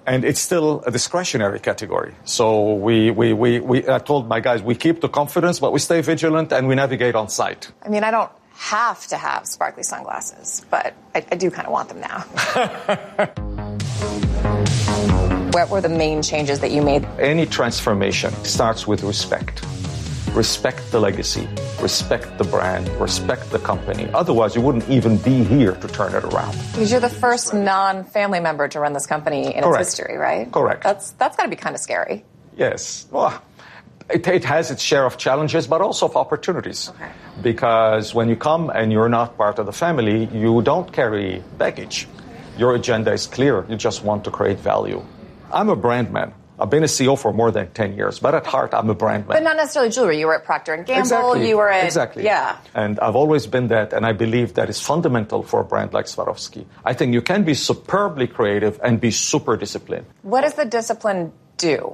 And it's still a discretionary category. So I told my guys, we keep the confidence, but we stay vigilant and we navigate on site. I mean, I don't have to have sparkly sunglasses, but I do kind of want them now. What were the main changes that you made? Any transformation starts with respect. Respect the legacy, respect the brand, respect the company. Otherwise, you wouldn't even be here to turn it around. Because you're the first non-family member to run this company in its history, right? Correct. That's got to be kind of scary. Yes. Well, it has its share of challenges, but also of opportunities. Okay. Because when you come and you're not part of the family, you don't carry baggage. Your agenda is clear. You just want to create value. I'm a brand man. I've been a CEO for more than 10 years, but at heart, I'm a brand man. But not necessarily jewelry. You were at Procter & Gamble. Exactly. You were at... Exactly. Yeah. And I've always been that, and I believe that is fundamental for a brand like Swarovski. I think you can be superbly creative and be super disciplined. What does the discipline do?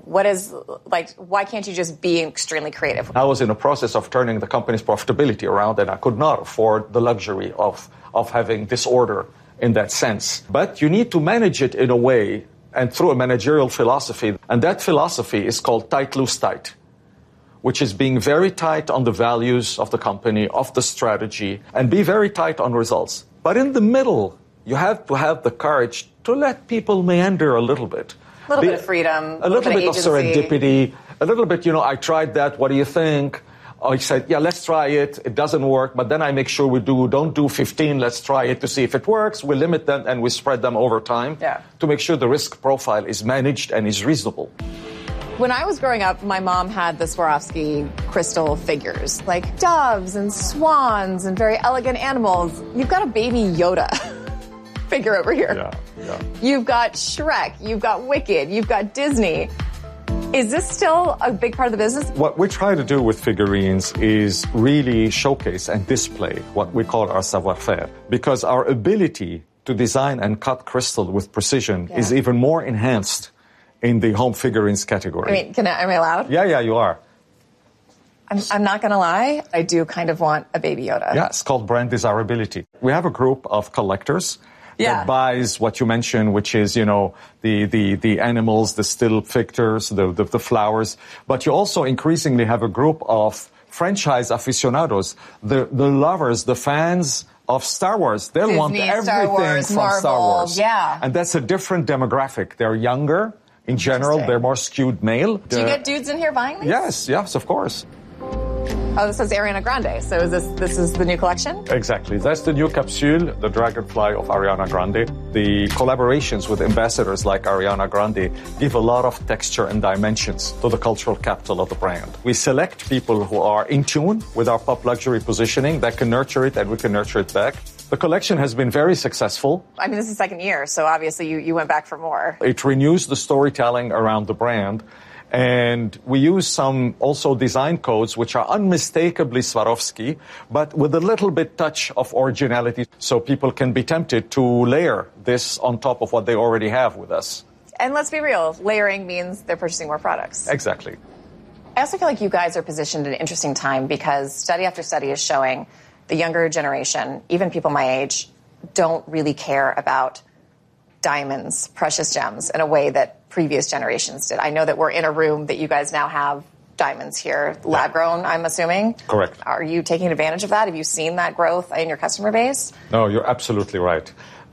Why can't you just be extremely creative? I was in the process of turning the company's profitability around, and I could not afford the luxury of having disorder in that sense. But you need to manage it in a way and through a managerial philosophy. And that philosophy is called tight, loose, tight, which is being very tight on the values of the company, of the strategy, and be very tight on results. But in the middle, you have to have the courage to let people meander a little bit. A little bit of freedom. A little bit of agency. serendipity. A little bit, I tried that. What do you think? I said, yeah, let's try it. It doesn't work. But then I make sure don't do 15. Let's try it to see if it works. We limit them and we spread them over time to make sure the risk profile is managed and is reasonable. When I was growing up, my mom had the Swarovski crystal figures, like doves and swans and very elegant animals. You've got a baby Yoda figure over here. Yeah. You've got Shrek. You've got Wicked. You've got Disney. Is this still a big part of the business? What we try to do with figurines is really showcase and display what we call our savoir-faire, because our ability to design and cut crystal with precision is even more enhanced in the home figurines category. I mean, am I allowed? Yeah, you are. I'm not going to lie. I do kind of want a baby Yoda. Yeah, it's called brand desirability. We have a group of collectors that buys what you mentioned, which is, the animals, the still pictures, the flowers. But you also increasingly have a group of franchise aficionados, the lovers, the fans of Star Wars. They'll Disney, want everything Star Wars, from Marvel, Star Wars. Yeah. And that's a different demographic. They're younger. In general, they're more skewed male. Do you get dudes in here buying these? Yes, of course. Oh, this is Ariana Grande. So this is the new collection? Exactly. That's the new capsule, the Dragonfly of Ariana Grande. The collaborations with ambassadors like Ariana Grande give a lot of texture and dimensions to the cultural capital of the brand. We select people who are in tune with our pop luxury positioning that can nurture it and we can nurture it back. The collection has been very successful. I mean, this is the second year, so obviously you went back for more. It renews the storytelling around the brand. And we use some also design codes which are unmistakably Swarovski, but with a little bit touch of originality so people can be tempted to layer this on top of what they already have with us. And let's be real, layering means they're purchasing more products. Exactly. I also feel like you guys are positioned at an interesting time because study after study is showing the younger generation, even people my age, don't really care about diamonds, precious gems, in a way that previous generations did. I know that we're in a room that you guys now have diamonds here, lab-grown, I'm assuming. Correct. Are you taking advantage of that? Have you seen that growth in your customer base? No, you're absolutely right.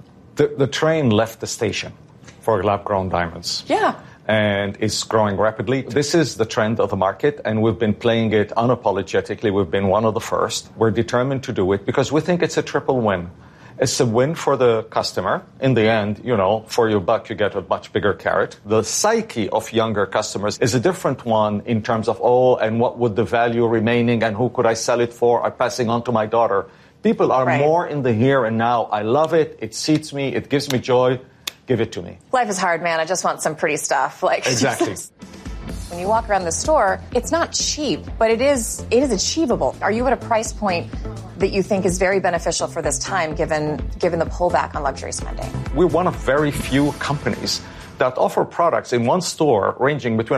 The train left the station for lab-grown diamonds. Yeah. And it's growing rapidly. This is the trend of the market, and we've been playing it unapologetically. We've been one of the first. We're determined to do it because we think it's a triple win. It's a win for the customer. In the end, for your buck, you get a much bigger carrot. The psyche of younger customers is a different one in terms of, and what would the value remaining and who could I sell it for? I'm passing on to my daughter. People are more in the here and now. I love it. It seats me. It gives me joy. Give it to me. Life is hard, man. I just want some pretty stuff. Exactly. When you walk around the store, it's not cheap, but it is achievable. Are you at a price point that you think is very beneficial for this time, given the pullback on luxury spending? We're one of very few companies that offer products in one store ranging between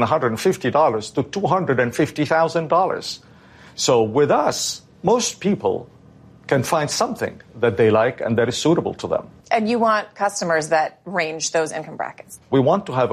$150 to $250,000. So with us, most people can find something that they like and that is suitable to them. And you want customers that range those income brackets. We want to have